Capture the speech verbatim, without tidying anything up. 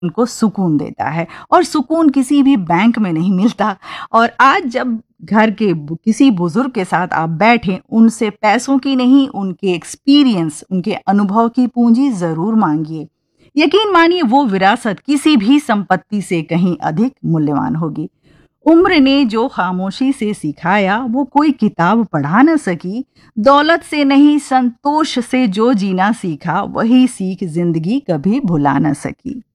उनको सुकून देता है और सुकून किसी भी बैंक में नहीं मिलता। और आज जब घर के बु- किसी बुजुर्ग के साथ आप बैठें, उनसे पैसों की नहीं, उनके एक्सपीरियंस, उनके अनुभव की पूंजी जरूर मांगिए। यकीन मानिए वो विरासत किसी भी संपत्ति से कहीं अधिक मूल्यवान होगी। उम्र ने जो खामोशी से सिखाया वो कोई किताब पढ़ा न सकी। दौलत से नहीं, संतोष से जो जीना सीखा वही सीख जिंदगी कभी भुला न सकी।